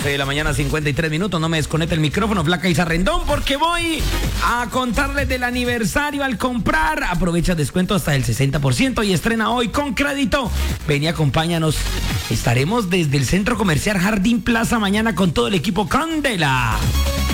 6 de la mañana, 53 minutos. No me desconecte el micrófono, Flaca y Sarrendón, porque voy a contarles del aniversario al comprar. Aprovecha descuento hasta el 60% y estrena hoy con crédito. Ven y acompáñanos. Estaremos desde el Centro Comercial Jardín Plaza mañana con todo el equipo Candela.